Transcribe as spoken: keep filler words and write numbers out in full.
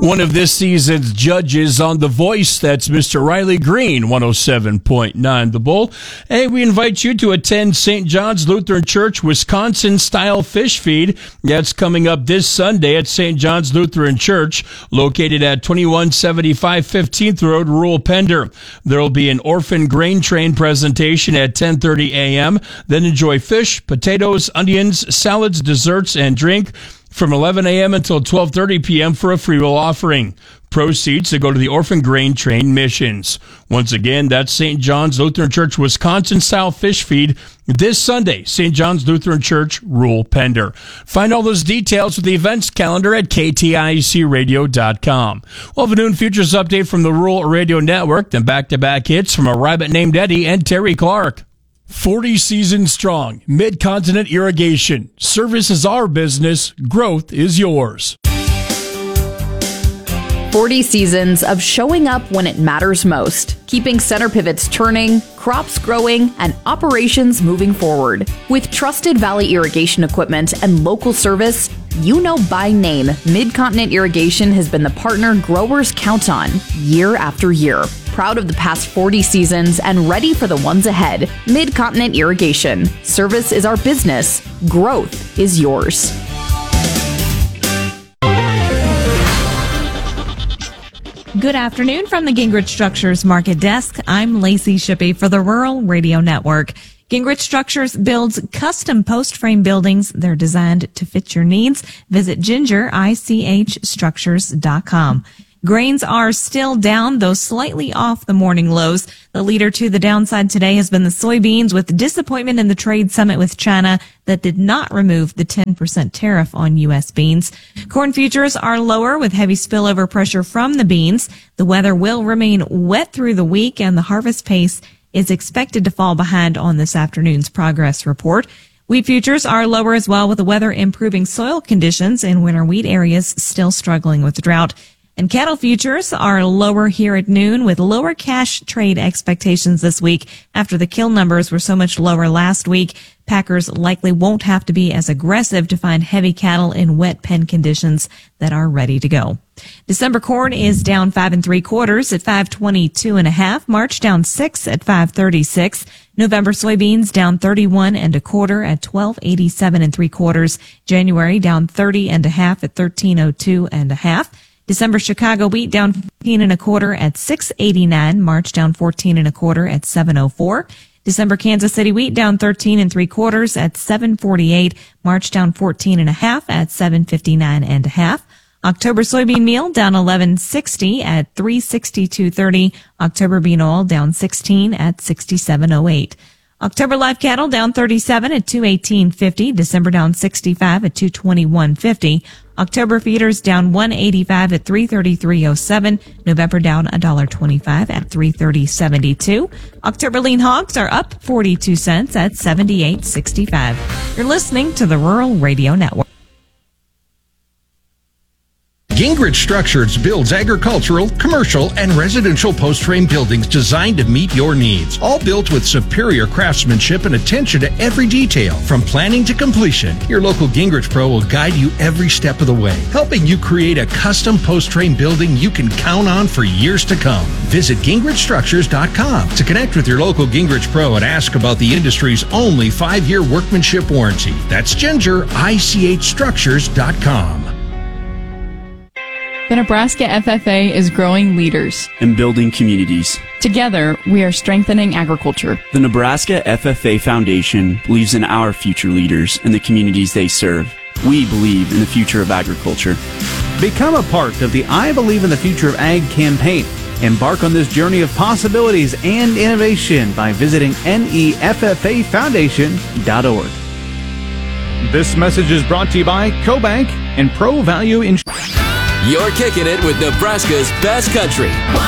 One of this season's judges on The Voice, that's Mister Riley Green, one oh seven point nine The Bull. Hey, we invite you to attend Saint John's Lutheran Church Wisconsin-style fish feed. That's coming up this Sunday at Saint John's Lutheran Church, located at twenty-one seventy-five fifteenth Road, rural Pender. There will be an orphan grain train presentation at ten thirty a.m. Then enjoy fish, potatoes, onions, salads, desserts, and drink from eleven a.m. until twelve thirty p.m. for a free will offering. Proceeds to go to the Orphan Grain Train missions. Once again, that's Saint John's Lutheran Church Wisconsin-style fish feed this Sunday, Saint John's Lutheran Church, rural Pender. Find all those details with the events calendar at k t i c radio dot com. We'll have a noon futures update from the Rural Radio Network, then back-to-back hits from a rabbit named Eddie and Terry Clark. forty seasons strong, Mid-Continent Irrigation. Service is our business, growth is yours. forty seasons of showing up when it matters most, keeping center pivots turning, crops growing, and operations moving forward. With trusted Valley irrigation equipment and local service, you know by name, Mid-Continent Irrigation has been the partner growers count on year after year. Proud of the past forty seasons and ready for the ones ahead. Mid-Continent Irrigation. Service is our business. Growth is yours. Good afternoon from the Gingrich Structures Market Desk. I'm Lacey Shippey for the Rural Radio Network. Gingrich Structures builds custom post-frame buildings. They're designed to fit your needs. Visit ginger ich structures dot com. Grains are still down, though slightly off the morning lows. The leader to the downside today has been the soybeans, with disappointment in the trade summit with China that did not remove the ten percent tariff on U S beans. Corn futures are lower with heavy spillover pressure from the beans. The weather will remain wet through the week, and the harvest pace is expected to fall behind on this afternoon's progress report. Wheat futures are lower as well, with the weather improving soil conditions in winter wheat areas still struggling with drought. And cattle futures are lower here at noon, with lower cash trade expectations this week after the kill numbers were so much lower last week. Packers likely won't have to be as aggressive to find heavy cattle in wet pen conditions that are ready to go. December corn is down five and three quarters at five twenty-two and a half. March down six at five thirty-six. November soybeans down thirty-one and a quarter at twelve eighty-seven and three quarters. January down thirty and a half at thirteen oh two and a half. December Chicago wheat down fifteen and a quarter at six eighty-nine. March down fourteen and a quarter at seven oh four. December Kansas City wheat down thirteen and three quarters at seven forty-eight. March down fourteen and a half at seven fifty-nine and a half. October soybean meal down eleven sixty at three sixty-two thirty. October bean oil down sixteen at sixty-seven oh eight. October live cattle down thirty-seven at two eighteen fifty. December down sixty-five at two twenty-one fifty. October feeders down one eighty-five at three thirty-three oh seven. November down one twenty-five at three thirty seventy-two. October lean hogs are up forty-two cents at seventy-eight sixty-five. You're listening to the Rural Radio Network. Gingrich Structures builds agricultural, commercial, and residential post-frame buildings designed to meet your needs. All built with superior craftsmanship and attention to every detail. From planning to completion, your local Gingrich Pro will guide you every step of the way, helping you create a custom post-frame building you can count on for years to come. Visit gingrich structures dot com to connect with your local Gingrich Pro and ask about the industry's only five-year workmanship warranty. That's ginger ich structures dot com. The Nebraska F F A is growing leaders and building communities. Together, we are strengthening agriculture. The Nebraska F F A Foundation believes in our future leaders and the communities they serve. We believe in the future of agriculture. Become a part of the I Believe in the Future of Ag campaign. Embark on this journey of possibilities and innovation by visiting N E F F A foundation dot org. This message is brought to you by CoBank and Pro Value Insurance. You're kicking it with Nebraska's best country.